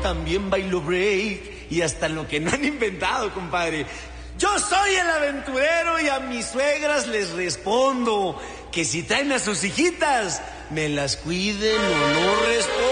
También bailo break y hasta lo que no han inventado, compadre. Yo soy el aventurero y a mis suegras les respondo que si traen a sus hijitas, me las cuiden o no respondo.